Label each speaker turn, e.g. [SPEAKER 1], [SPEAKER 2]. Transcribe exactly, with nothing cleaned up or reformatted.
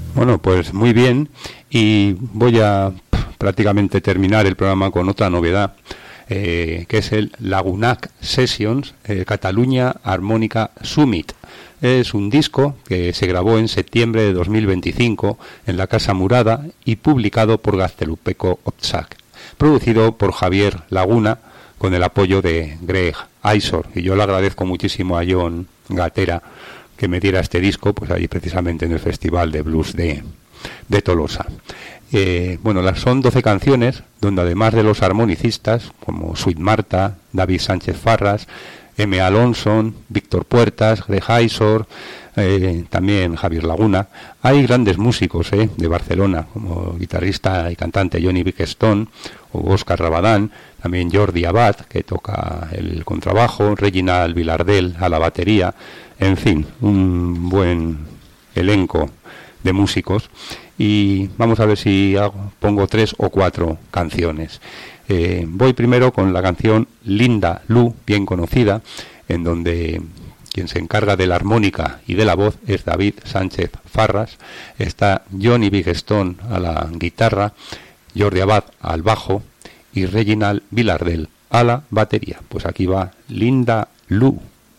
[SPEAKER 1] Bueno, pues muy bien, y voy a prácticamente terminar el programa con otra novedad, eh, que es el Lagunac Sessions eh, Cataluña Harmónica Summit. Es un disco que se grabó en septiembre de dos mil veinticinco en la Casa Murada y publicado por Gaztelupeco Otzak, producido por Javier Laguna con el apoyo de Greg Aizor, y yo le agradezco muchísimo a John Gatera que me diera este disco, pues ahí precisamente en el Festival de Blues de, de Tolosa. Eh, bueno, las, son doce canciones, donde además de los armonicistas, como Sweet Marta, David Sánchez Farras, M. Alonso, Víctor Puertas, Greg Aizor, eh, también Javier Laguna, hay grandes músicos eh, de Barcelona, como guitarrista y cantante Johnny Bickstone o Óscar Rabadán, también Jordi Abad, que toca el contrabajo, Reginald Vilardell a la batería, en fin, un buen elenco de músicos. Y vamos a ver si hago, pongo tres o cuatro canciones. Eh, voy primero con la canción Linda Lu, bien conocida, en donde quien se encarga de la armónica y de la voz es David Sánchez Farras, está Johnny Bickstone a la guitarra, Jordi Abad al bajo y Reginald Vilardell a la batería. Pues aquí va Linda Lu.